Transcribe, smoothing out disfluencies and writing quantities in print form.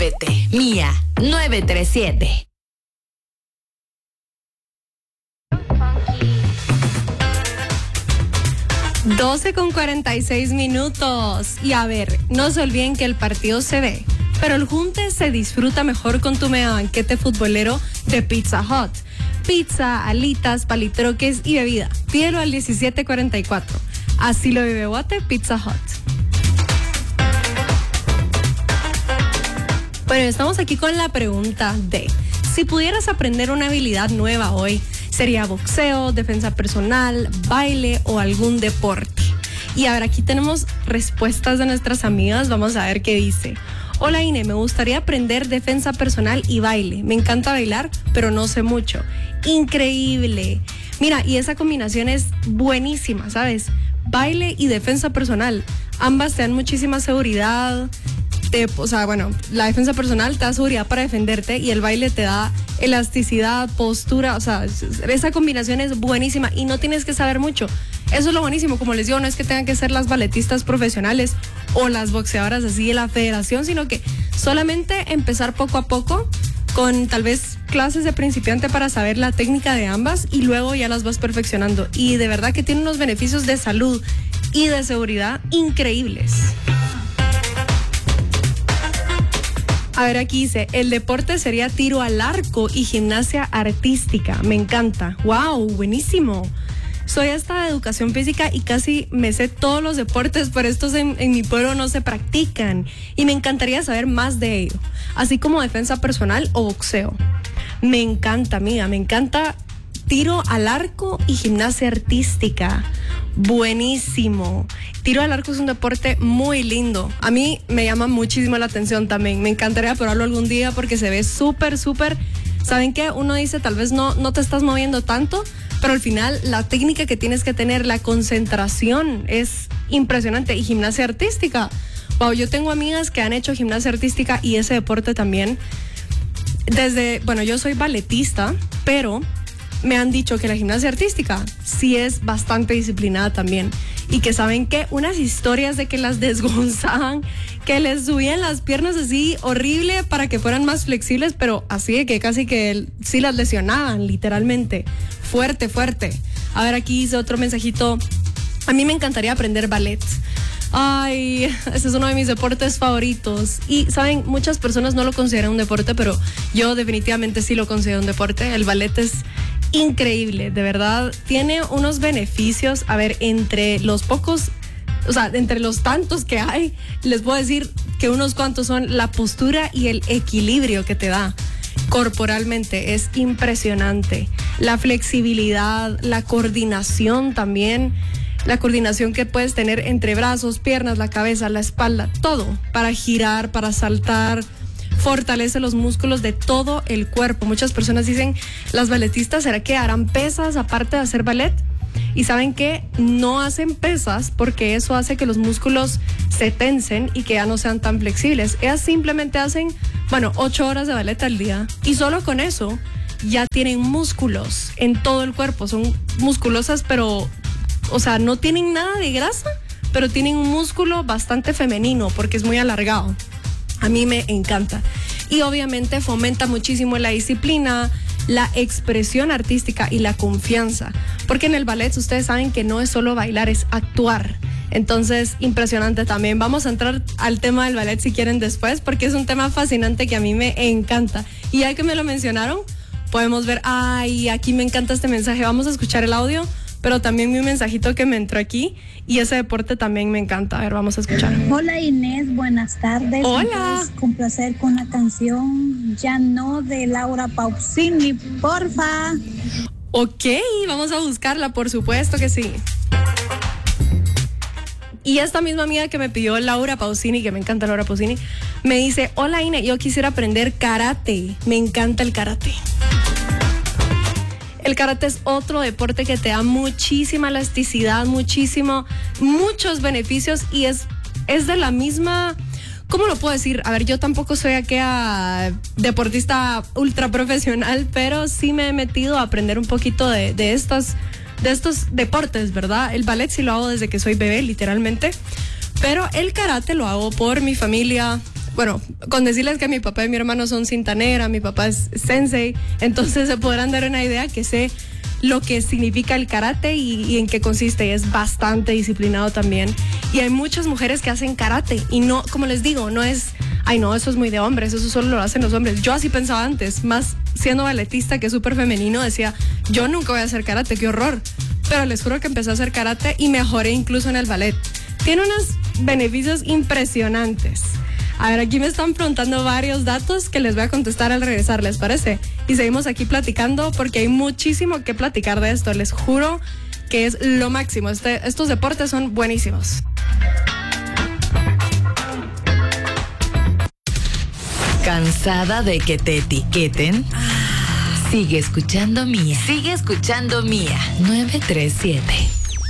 Atrévete, Mía 937. Doce con 46 minutos. Y a ver, no se olviden que el partido se ve, pero el junte se disfruta mejor con tu mega banquete futbolero de Pizza Hut. Pizza, alitas, palitroques y bebida. Pídelo al 1744. Así lo vive Guate, Pizza Hut. Bueno, estamos aquí con la pregunta de: si pudieras aprender una habilidad nueva hoy, ¿sería boxeo, defensa personal, baile o algún deporte? Y a ver, aquí tenemos respuestas de nuestras amigas. Vamos a ver qué dice. Hola Ine, me gustaría aprender defensa personal y baile. Me encanta bailar, pero no sé mucho. Increíble. Mira, y esa combinación es buenísima, ¿sabes? Baile y defensa personal. Ambas te dan muchísima seguridad. La defensa personal te da seguridad para defenderte y el baile te da elasticidad, postura. O sea, esa combinación es buenísima y no tienes que saber mucho. Eso es lo buenísimo. Como les digo, no es que tengan que ser las balletistas profesionales o las boxeadoras así de la federación, sino que solamente empezar poco a poco con tal vez clases de principiante para saber la técnica de ambas y luego ya las vas perfeccionando. Y de verdad que tiene unos beneficios de salud y de seguridad increíbles. A ver, aquí dice, el deporte sería tiro al arco y gimnasia artística. Me encanta. ¡Wow! Buenísimo. Soy hasta de educación física y casi me sé todos los deportes, pero estos en mi pueblo no se practican. Y me encantaría saber más de ello. Así como defensa personal o boxeo. Me encanta, amiga. Me encanta tiro al arco y gimnasia artística. Buenísimo. Tiro al arco es un deporte muy lindo. A mí me llama muchísimo la atención también. Me encantaría probarlo algún día porque se ve súper. ¿Saben qué? Uno dice, tal vez no te estás moviendo tanto, pero al final la técnica que tienes que tener, la concentración es impresionante. Y gimnasia artística. Wow, yo tengo amigas que han hecho gimnasia artística y ese deporte también. Yo soy balletista, pero me han dicho que la gimnasia artística sí es bastante disciplinada también y que saben que unas historias de que las desgonzaban, que les subían las piernas así horrible para que fueran más flexibles, pero así de que casi que sí las lesionaban literalmente, fuerte. A ver, aquí hice otro mensajito. A mí me encantaría aprender ballet. Ay, ese es uno de mis deportes favoritos. Y, ¿saben? Muchas personas no lo consideran un deporte, pero yo definitivamente sí lo considero un deporte. El ballet es increíble, de verdad. Tiene unos beneficios. A ver, entre los tantos que hay, les puedo decir que unos cuantos son la postura y el equilibrio que te da corporalmente. Es impresionante. La flexibilidad, la coordinación también. La coordinación que puedes tener entre brazos, piernas, la cabeza, la espalda, todo, para girar, para saltar, fortalece los músculos de todo el cuerpo. Muchas personas dicen, las balletistas, ¿será que harán pesas aparte de hacer ballet? Y saben que no hacen pesas porque eso hace que los músculos se tensen y que ya no sean tan flexibles. Ellas simplemente hacen, 8 horas de ballet al día y solo con eso ya tienen músculos en todo el cuerpo. Son musculosas, pero no tienen nada de grasa, pero tienen un músculo bastante femenino porque es muy alargado. A mí me encanta. Y obviamente fomenta muchísimo la disciplina, la expresión artística y la confianza. Porque en el ballet ustedes saben que no es solo bailar, es actuar. Entonces, impresionante también. Vamos a entrar al tema del ballet si quieren después, porque es un tema fascinante que a mí me encanta. Y ya que me lo mencionaron, podemos ver, aquí me encanta este mensaje. Vamos a escuchar el audio, pero también mi mensajito que me entró aquí y ese deporte también me encanta. A ver, vamos a escuchar. Hola Inés, buenas tardes. Hola. Complacer con la canción Ya no de Laura Pausini, porfa. Ok, vamos a buscarla, por supuesto que sí. Y esta misma amiga que me pidió Laura Pausini, que me encanta Laura Pausini, me dice, hola Inés, yo quisiera aprender karate, me encanta el karate. El karate es otro deporte que te da muchísima elasticidad, muchos beneficios y es de la misma, ¿cómo lo puedo decir? A ver, yo tampoco soy aquella deportista ultra profesional, pero sí me he metido a aprender un poquito de estos deportes, ¿verdad? El ballet sí lo hago desde que soy bebé, literalmente, pero el karate lo hago por mi familia. bueno, con decirles que mi papá y mi hermano son cinta negra, mi papá es sensei, entonces se podrán dar una idea que sé lo que significa el karate y en qué consiste. Es bastante disciplinado también. Y hay muchas mujeres que hacen karate y no, como les digo, no es, ay no, eso es muy de hombres, eso solo lo hacen los hombres. Yo así pensaba antes, más siendo balletista que es súper femenino, decía, yo nunca voy a hacer karate, qué horror. Pero les juro que empecé a hacer karate y mejoré incluso en el ballet. Tiene unos beneficios impresionantes. A ver, aquí me están preguntando varios datos que les voy a contestar al regresar, ¿les parece? Y seguimos aquí platicando porque hay muchísimo que platicar de esto. Les juro que es lo máximo. Estos deportes son buenísimos. ¿Cansada de que te etiqueten? Sigue escuchando Mía. Sigue escuchando Mía 937.